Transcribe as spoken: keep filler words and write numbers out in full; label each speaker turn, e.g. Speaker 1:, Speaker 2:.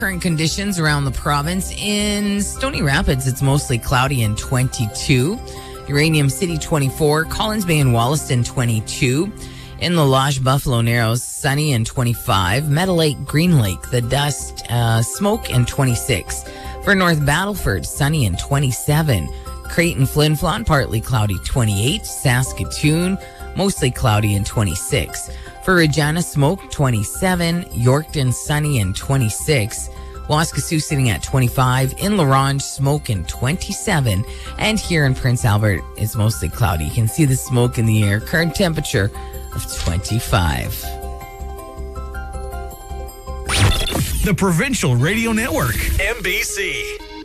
Speaker 1: Current conditions around the province. In Stony Rapids, it's mostly cloudy and twenty-two. Uranium City, twenty-four. Collins Bay and Wollaston, twenty-two. In the Lodge, Buffalo Narrows, sunny and twenty-five. Meadow Lake, Green Lake, the dust, uh, smoke and twenty-six. For North Battleford, sunny and twenty-seven. Creighton, Flin Flon, partly cloudy, twenty-eight. Saskatoon, mostly cloudy and twenty-six. For Regina, smoke, twenty-seven. Yorkton, sunny and twenty-six. Waskesiu sitting at twenty-five. In La Ronge, smoke and twenty-seven. And here in Prince Albert, it's mostly cloudy. You can see the smoke in the air. Current temperature of twenty-five.
Speaker 2: The Provincial Radio Network, M B C.